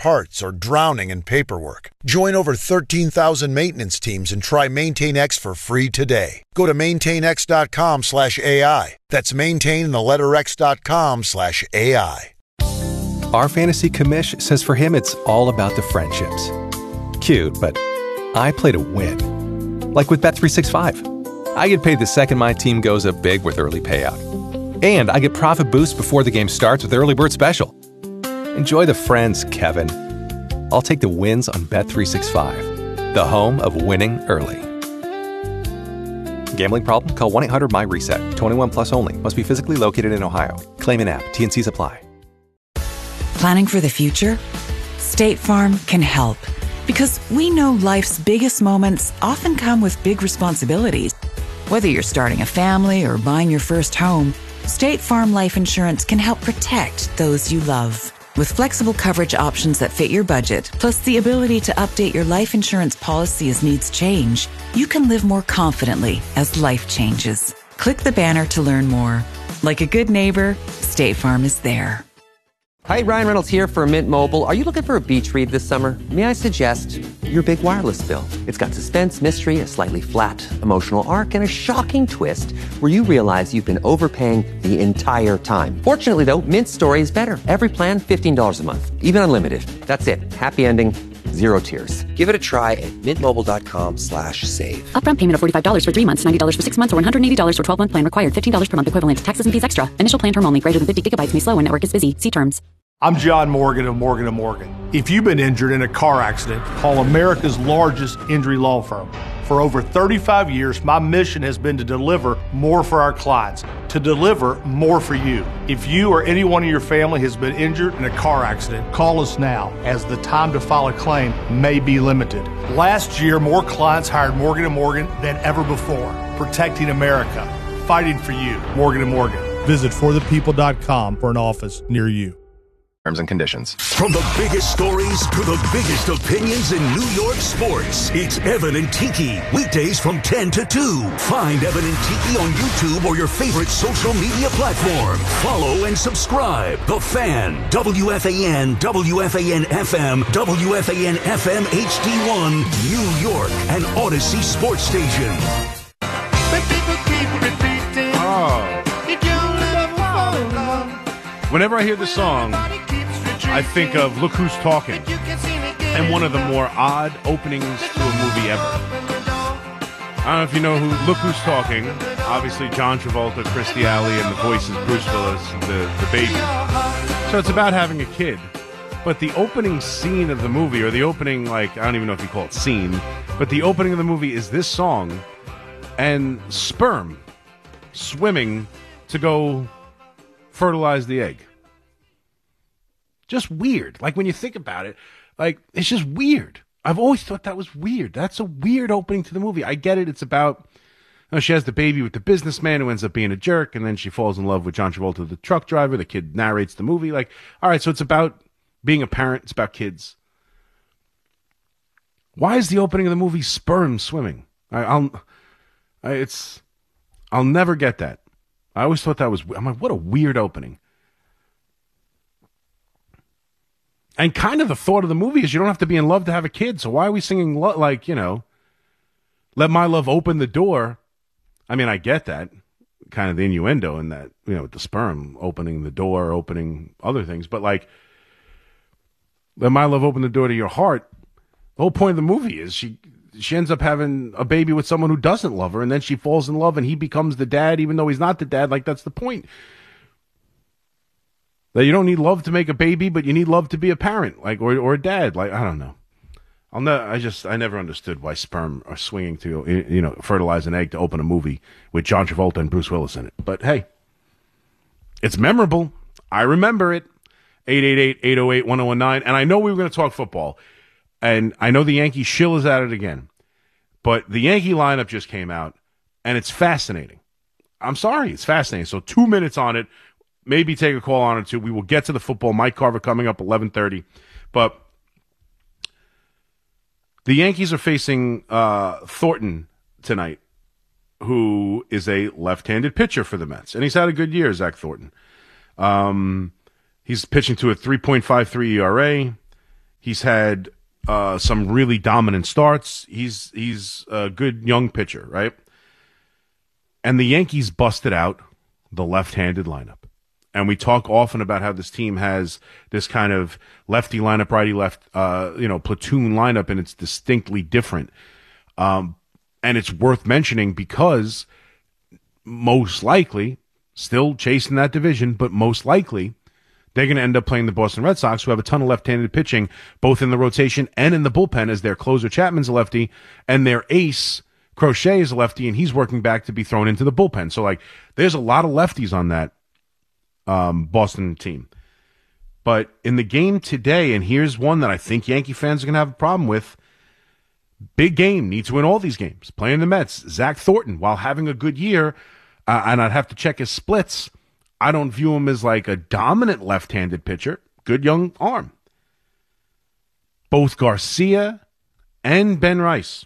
parts or drowning in paperwork. Join over 13,000 maintenance teams and try MaintainX for free today. Go to maintainx.com/AI. That's maintain.x.com/AI. Our fantasy commish says for him it's all about the friendships. Cute, but I play to win. Like with Bet365. I get paid the second my team goes up big with early payout. And I get profit boosts before the game starts with Early Bird Special. Enjoy the friends, Kevin. I'll take the wins on Bet365, the home of winning early. Gambling problem? Call 1-800-MY-RESET. 21 plus only. Must be physically located in Ohio. Claim an app. T&Cs apply. Planning for the future? State Farm can help. Because we know life's biggest moments often come with big responsibilities. Whether you're starting a family or buying your first home, State Farm Life Insurance can help protect those you love. With flexible coverage options that fit your budget, plus the ability to update your life insurance policy as needs change, you can live more confidently as life changes. Click the banner to learn more. Like a good neighbor, State Farm is there. Hi, Ryan Reynolds here for Mint Mobile. Are you looking for a beach read this summer? May I suggest your big wireless bill? It's got suspense, mystery, a slightly flat, emotional arc, and a shocking twist where you realize you've been overpaying the entire time. Fortunately, though, Mint's story is better. Every plan, $15 a month. Even unlimited. That's it. Happy ending. Zero tears. Give it a try at mintmobile.com/save. Upfront payment of $45 for 3 months, $90 for 6 months, or $180 for 12-month plan required. $15 per month equivalent. Taxes and fees extra. Initial plan term only. Greater than 50 gigabytes may slow when network is busy. See terms. I'm John Morgan of Morgan & Morgan. If you've been injured in a car accident, call America's largest injury law firm. For over 35 years, my mission has been to deliver more for our clients, to deliver more for you. If you or anyone in your family has been injured in a car accident, call us now, as the time to file a claim may be limited. Last year, more clients hired Morgan & Morgan than ever before, protecting America, fighting for you. Morgan & Morgan. Visit forthepeople.com for an office near you. Terms and conditions. From the biggest stories to the biggest opinions in New York sports, it's Evan and Tiki. Weekdays from 10 to 2. Find Evan and Tiki on YouTube or your favorite social media platform. Follow and subscribe. The Fan, WFAN, WFAN FM, WFAN FM HD1, New York, and Odyssey Sports Station. Whenever I hear this song, I think of Look Who's Talking, and one of the more odd openings to a movie ever. I don't know if you know who Look Who's Talking. Obviously, John Travolta, Kirstie Alley, and the voice is Bruce Willis, the baby. So it's about having a kid. But the opening scene of the movie, or the opening, I don't even know if you call it scene, but the opening of the movie is this song and sperm swimming to go fertilize the egg. Just weird. When you think about it, it's just weird. I've always thought that was weird. That's a weird opening to the movie. I get it. It's about, she has the baby with the businessman who ends up being a jerk, and then she falls in love with John Travolta, the truck driver. The kid narrates the movie. All right, so it's about being a parent. It's about kids. Why is the opening of the movie sperm swimming? I'll never get that. I always thought that was, I'm like, what a weird opening. And kind of the thought of the movie is you don't have to be in love to have a kid. So why are we singing, let my love open the door? I mean, I get that, kind of the innuendo in that, with the sperm opening the door, opening other things. But let my love open the door to your heart. The whole point of the movie is she ends up having a baby with someone who doesn't love her, and then she falls in love and he becomes the dad, even though he's not the dad. That's the point. That you don't need love to make a baby, but you need love to be a parent, or a dad. I don't know. I never understood why sperm are swinging to, fertilize an egg to open a movie with John Travolta and Bruce Willis in it. But hey, it's memorable. I remember it. 888-808-1019. And I know we were going to talk football, and I know the Yankee shill is at it again, but the Yankee lineup just came out, and it's fascinating. I'm sorry, it's fascinating. So 2 minutes on it. Maybe take a call on it, too. We will get to the football. Mike Carver coming up 11:30. But the Yankees are facing Thornton tonight, who is a left-handed pitcher for the Mets. And he's had a good year, Zach Thornton. He's pitching to a 3.53 ERA. He's had some really dominant starts. He's a good young pitcher, right? And the Yankees busted out the left-handed lineup. And we talk often about how this team has this kind of lefty lineup, righty left, platoon lineup, and it's distinctly different. And it's worth mentioning because most likely, still chasing that division, but most likely they're going to end up playing the Boston Red Sox, who have a ton of left-handed pitching, both in the rotation and in the bullpen, as their closer Chapman's a lefty, and their ace Crochet is a lefty, and he's working back to be thrown into the bullpen. So, there's a lot of lefties on that Boston team. But in the game today, and here's one that I think Yankee fans are going to have a problem with, big game, needs to win all these games. Playing the Mets, Zach Thornton, while having a good year, and I'd have to check his splits, I don't view him as a dominant left-handed pitcher. Good young arm. Both Garcia and Ben Rice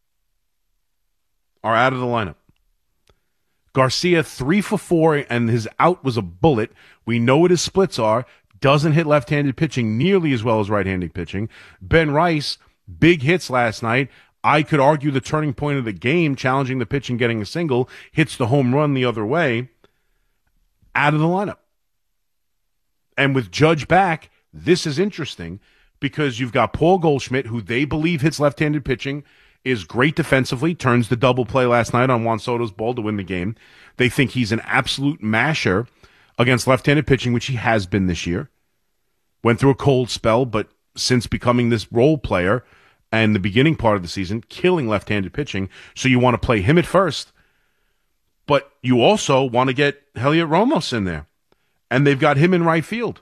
are out of the lineup. Garcia 3 for 4, and his out was a bullet. We know what his splits are. Doesn't hit left-handed pitching nearly as well as right-handed pitching. Ben Rice, big hits last night. I could argue the turning point of the game, challenging the pitch and getting a single, hits the home run the other way. Out of the lineup. And with Judge back, this is interesting because you've got Paul Goldschmidt, who they believe hits left-handed pitching, is great defensively, turns the double play last night on Juan Soto's ball to win the game. They think he's an absolute masher against left-handed pitching, which he has been this year. Went through a cold spell, but since becoming this role player and the beginning part of the season, killing left-handed pitching. So you want to play him at first, but you also want to get Heliot Ramos in there. And they've got him in right field.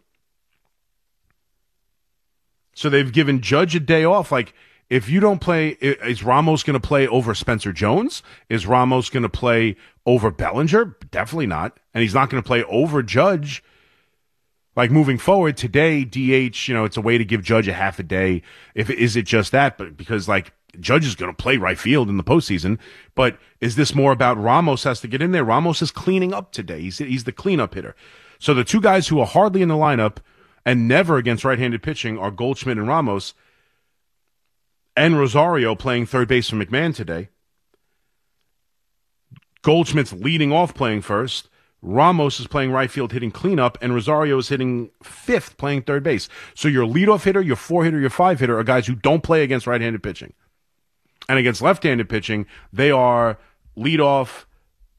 So they've given Judge a day off. If you don't play, is Ramos going to play over Spencer Jones? Is Ramos going to play over Bellinger? Definitely not. And he's not going to play over Judge. Moving forward, today, DH, it's a way to give Judge a half a day. Is it just that? But because, Judge is going to play right field in the postseason. But is this more about Ramos has to get in there? Ramos is cleaning up today. He's the cleanup hitter. So the two guys who are hardly in the lineup and never against right-handed pitching are Goldschmidt and Ramos. And Rosario playing third base for McMahon today. Goldschmidt's leading off playing first. Ramos is playing right field hitting cleanup, and Rosario is hitting fifth playing third base. So your leadoff hitter, your 4-hitter, your 5-hitter are guys who don't play against right-handed pitching. And against left-handed pitching, they are leadoff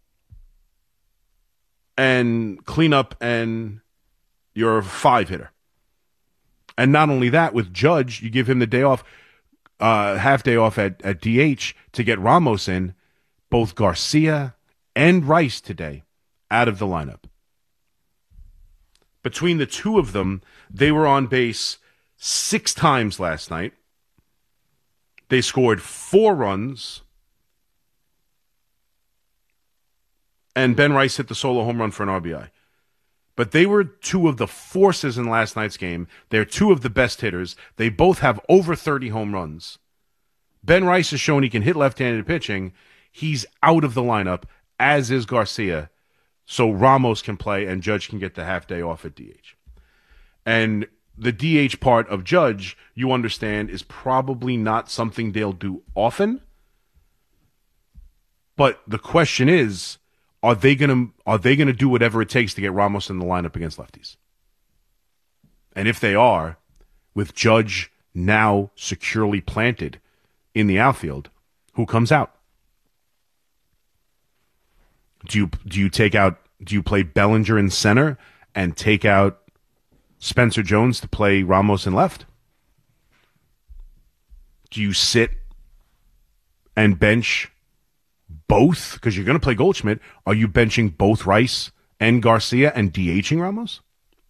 and cleanup and your 5-hitter. And not only that, with Judge, you give him the day off, half day off at DH to get Ramos in. Both Garcia and Rice today out of the lineup. Between the two of them, they were on base 6 times last night. They scored 4 runs. And Ben Rice hit the solo home run for an RBI. But they were two of the forces in last night's game. They're two of the best hitters. They both have over 30 home runs. Ben Rice has shown he can hit left-handed pitching. He's out of the lineup, as is Garcia. So Ramos can play and Judge can get the half day off at DH. And the DH part of Judge, you understand, is probably not something they'll do often. But the question is, are they gonna do whatever it takes to get Ramos in the lineup against lefties? And if they are, with Judge now securely planted in the outfield, who comes out? Do you play Bellinger in center and take out Spencer Jones to play Ramos in left? Do you sit and bench both? Because you're going to play Goldschmidt. Are you benching both Rice and Garcia and DHing Ramos?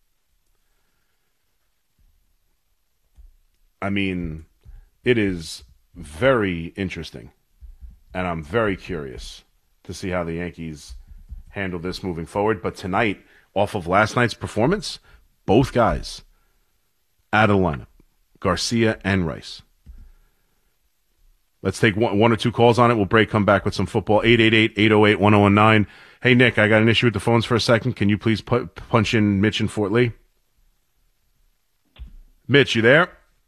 I mean, it is very interesting, and I'm very curious to see how the Yankees handle this moving forward. But tonight, off of last night's performance, both guys out of the lineup, Garcia and Rice. Let's take one or two calls on it. We'll break, come back with some football. 888-808-1019. Hey, Nick, I got an issue with the phones for a second. Can you please punch in Mitch in Fort Lee? Mitch, you there?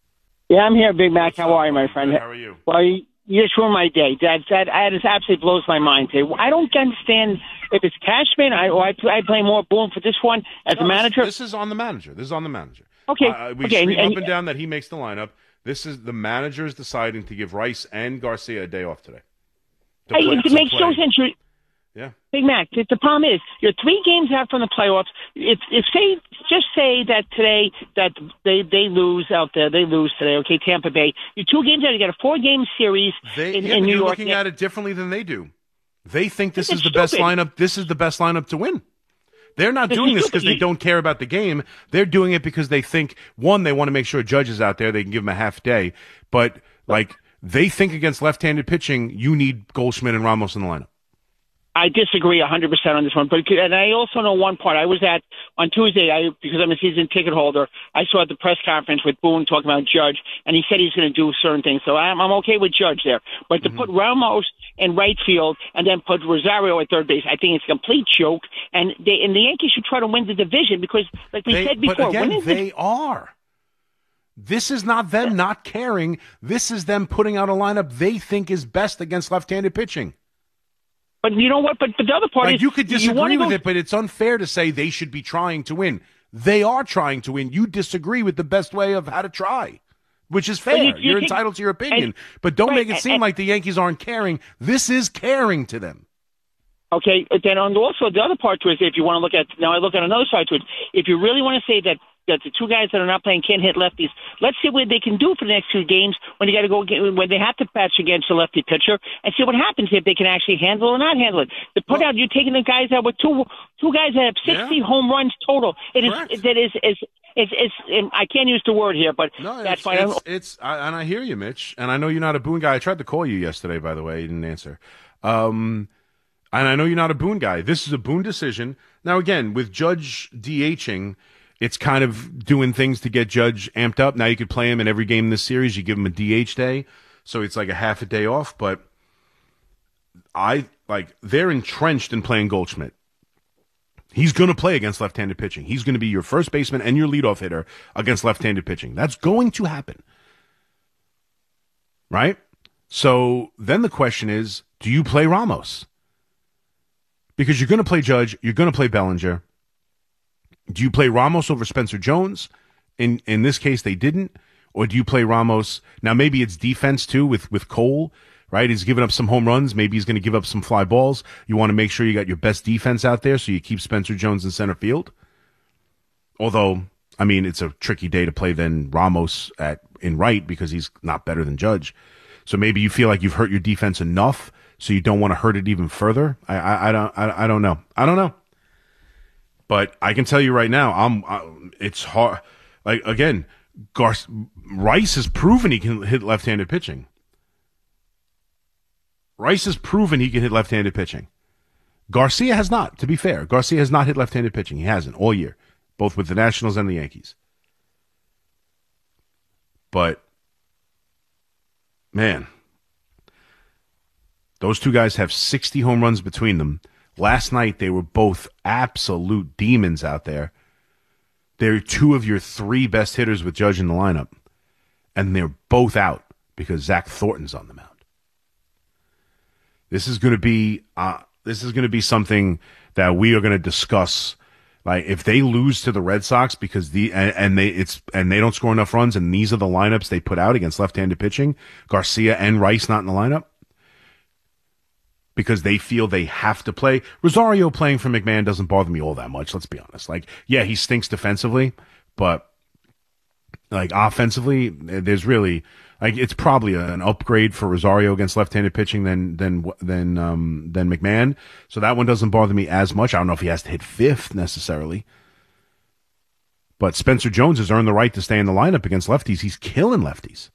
Yeah, I'm here, Big Mac. How are you, my friend? How are you? Well, you just ruined my day. That absolutely blows my mind today. I don't understand if it's Cashman. I blame more Boone for this one as a manager. This is on the manager. Okay. We scream up and down that he makes the lineup. This is the manager is deciding to give Rice and Garcia a day off today. It makes no sense. Yeah. Big Mac, the problem is you're 3 games out from the playoffs. Just say that today that they lose out there. They lose today, okay, Tampa Bay. You're 2 games out. You got a 4-game series in New York. You're looking at it differently than they do. They think this is the best lineup. This is the best lineup to win. They're not doing this because they don't care about the game. They're doing it because they think, one, they want to make sure Judge is out there. They can give him a half day. But, they think against left-handed pitching, you need Goldschmidt and Ramos in the lineup. I disagree 100% on this one, and I also know one part. I was on Tuesday, because I'm a season ticket holder, I saw at the press conference with Boone talking about Judge, and he said he's going to do certain things. So I'm okay with Judge there. But to put Ramos in right field and then put Rosario at third base, I think it's a complete joke. And the Yankees should try to win the division because, like we said before, but again, they are. This is not them not caring. This is them putting out a lineup they think is best against left-handed pitching. But you know what? But the other part is... You could disagree with it, but it's unfair to say they should be trying to win. They are trying to win. You disagree with the best way of how to try, which is fair. You're entitled to your opinion. But don't make it seem like the Yankees aren't caring. This is caring to them. Okay, then also the other part to it is if you want to look at... Now I look at another side to it. If you really want to say that the 2 guys that are not playing can't hit lefties. Let's see what they can do for the next 2 games when they got to go when they have to patch against a lefty pitcher and see what happens if they can actually handle or not handle it. To put out, you're taking the guys out with two guys that have 60 home runs total. I can't use the word here, but that's fine. And I hear you, Mitch, and I know you're not a Boone guy. I tried to call you yesterday, by the way, you didn't answer. And I know you're not a Boone guy. This is a Boone decision. Now, again, with Judge DHing, it's kind of doing things to get Judge amped up. Now you could play him in every game in this series. You give him a DH day, so it's like a half a day off. But they're entrenched in playing Goldschmidt. He's going to play against left-handed pitching. He's going to be your first baseman and your leadoff hitter against left-handed pitching. That's going to happen, right? So then the question is, do you play Ramos? Because you're going to play Judge, you're going to play Bellinger. Do you play Ramos over Spencer Jones? In this case, they didn't. Or do you play Ramos? Now, maybe it's defense, too, with Cole, right? He's giving up some home runs. Maybe he's going to give up some fly balls. You want to make sure you got your best defense out there so you keep Spencer Jones in center field. Although, I mean, it's a tricky day to play then Ramos in right because he's not better than Judge. So maybe you feel like you've hurt your defense enough so you don't want to hurt it even further. I don't know. I don't know. But I can tell you right now, it's hard. Like, again, Rice has proven he can hit left-handed pitching. Rice has proven he can hit left-handed pitching. Garcia has not, to be fair. Garcia has not hit left-handed pitching. He hasn't all year, both with the Nationals and the Yankees. But, man, those 2 guys have 60 home runs between them. Last night, they were both absolute demons out there. They're 2 of your 3 best hitters with Judge in the lineup. And they're both out because Zach Thornton's on the mound. This is going to be something that we are going to discuss. Like, if they lose to the Red Sox because they don't score enough runs and these are the lineups they put out against left-handed pitching, Garcia and Rice not in the lineup, because they feel they have to play. Rosario playing for McMahon doesn't bother me all that much, let's be honest. Like, yeah, he stinks defensively, but like offensively, there's really it's probably an upgrade for Rosario against left-handed pitching than McMahon. So that one doesn't bother me as much. I don't know if he has to hit 5th necessarily. But Spencer Jones has earned the right to stay in the lineup against lefties. He's killing lefties.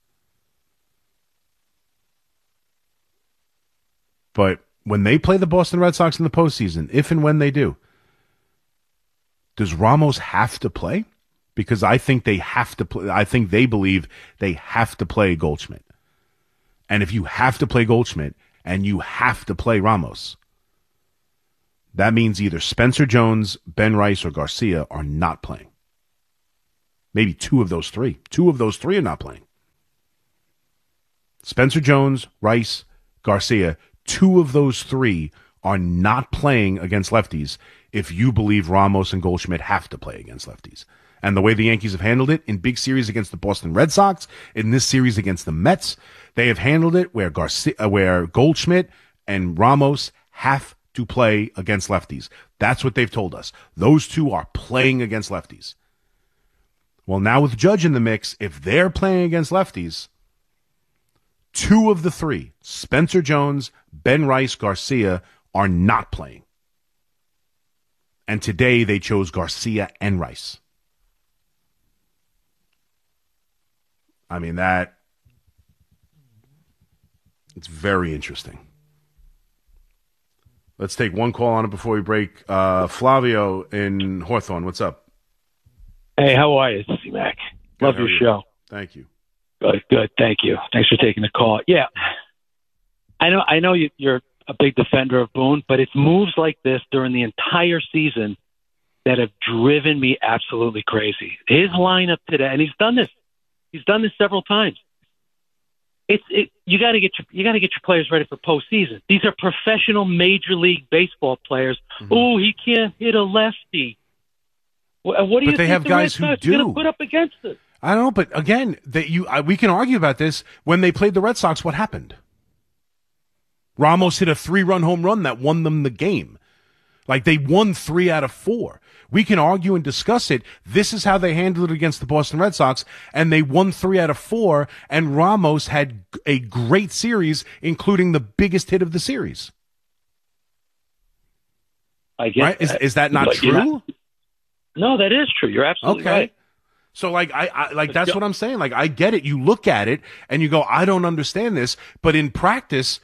But when they play the Boston Red Sox in the postseason, if and when they do, does Ramos have to play? Because I think they have to play. I think they believe they have to play Goldschmidt. And if you have to play Goldschmidt and you have to play Ramos, that means either Spencer Jones, Ben Rice, or Garcia are not playing. Maybe 2 of those 3. 2 of those 3 are not playing. Spencer Jones, Rice, Garcia, 2 of those 3 are not playing against lefties if you believe Ramos and Goldschmidt have to play against lefties. And the way the Yankees have handled it in big series against the Boston Red Sox, in this series against the Mets, they have handled it where Goldschmidt and Ramos have to play against lefties. That's what they've told us. Those 2 are playing against lefties. Well, now with Judge in the mix, if they're playing against lefties, 2 of the 3, Spencer Jones, Ben Rice, Garcia, are not playing. And today they chose Garcia and Rice. I mean, it's very interesting. Let's take one call on it before we break. Flavio in Hawthorne, what's up? Hey, how are you? It's C-Mac. Love your show. Thank you. Good. Thank you. Thanks for taking the call. Yeah, I know you're a big defender of Boone, but it's moves like this during the entire season that have driven me absolutely crazy. His lineup today, and he's done this several times. You got to get your players ready for postseason. These are professional Major League Baseball players. Mm-hmm. Oh, he can't hit a lefty. What do you think? But they have guys who do. Going to put up against it? I don't know, but again, we can argue about this. When they played the Red Sox, what happened? Ramos hit a 3-run home run that won them the game. Like, they won 3 out of 4. We can argue and discuss it. This is how they handled it against the Boston Red Sox, and they won 3 out of 4, and Ramos had a great series, including the biggest hit of the series. I guess. Right? Is that not true? No, that is true. You're absolutely right. So, that's what I'm saying. Like, I get it. You look at it and you go, I don't understand this. But in practice,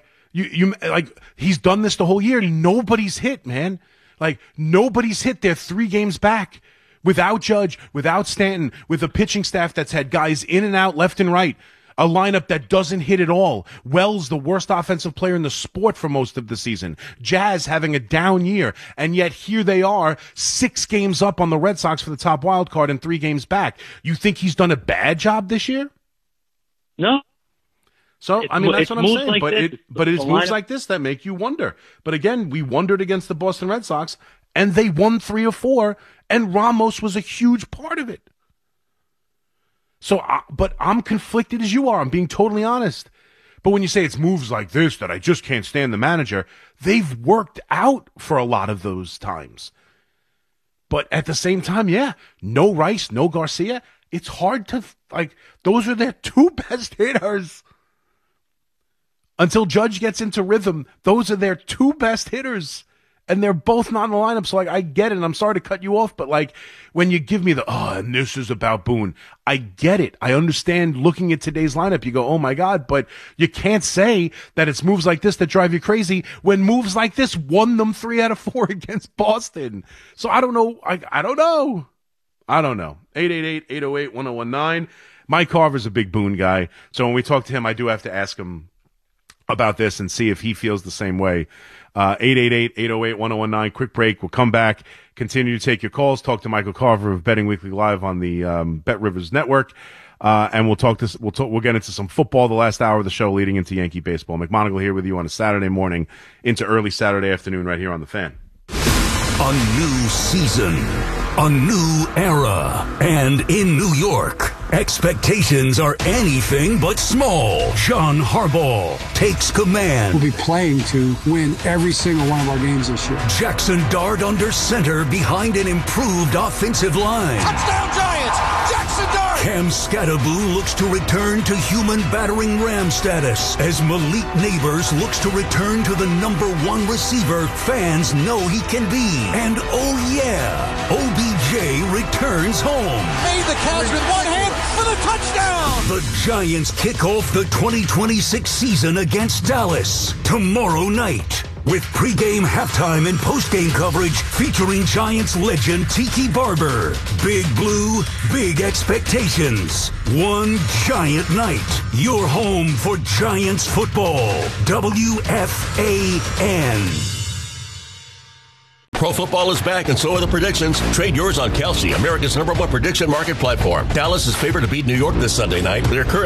he's done this the whole year. Nobody's hit, man. Like, nobody's hit. They're 3 games back without Judge, without Stanton, with a pitching staff that's had guys in and out, left and right. A lineup that doesn't hit at all. Wells, the worst offensive player in the sport for most of the season. Jazz having a down year. And yet here they are, 6 games up on the Red Sox for the top wild card and 3 games back. You think he's done a bad job this year? No. So, that's what I'm saying. But it's moves like this that make you wonder. But again, we wondered against the Boston Red Sox, and they won 3 of 4, and Ramos was a huge part of it. So, but I'm conflicted as you are. I'm being totally honest. But when you say it's moves like this that I just can't stand the manager, they've worked out for a lot of those times. But at the same time, no Rice, no Garcia. It's hard to, those are their 2 best hitters. Until Judge gets into rhythm, those are their 2 best hitters. And they're both not in the lineup, so, I get it, and I'm sorry to cut you off, but, when you give me and this is about Boone, I get it. I understand looking at today's lineup, you go, oh, my God, but you can't say that it's moves like this that drive you crazy when moves like this won them 3 out of 4 against Boston. So I don't know. I don't know. 888-808-1019. Mike Carver's a big Boone guy, so when we talk to him, I do have to ask him about this and see if he feels the same way. 888-808-1019. Quick break. We'll come back, continue to take your calls, talk to Michael Carver of Betting Weekly Live on the Bet Rivers Network, and we'll get into some football the last hour of the show leading into Yankee baseball. McMonagle here with you on a Saturday morning into early Saturday afternoon right here on The Fan. A new season, a new era, and in New York, expectations are anything but small. John Harbaugh takes command. We'll be playing to win every single one of our games this year. Jackson Dart under center behind an improved offensive line. Touchdown Giants! Jackson Dart! Cam Scatterboo looks to return to human battering ram status as Malik Neighbors looks to return to the number 1 receiver fans know he can be. And OBJ returns home. Made the catch with one hand for the touchdown! The Giants kick off the 2026 season against Dallas tomorrow night. With pregame, halftime, and postgame coverage featuring Giants legend Tiki Barber. Big Blue, big expectations. One giant night. Your home for Giants football. WFAN. Pro football is back, and so are the predictions. Trade yours on Kelsey, America's #1 prediction market platform. Dallas is favored to beat New York this Sunday night. They're currently